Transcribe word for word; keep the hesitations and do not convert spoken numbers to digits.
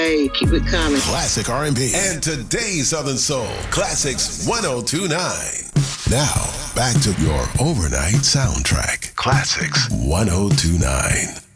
Hey, keep it coming. Classic R and B and today's Southern Soul. Classics one oh two point nine. Now, back to your overnight soundtrack. Classics one oh two point nine.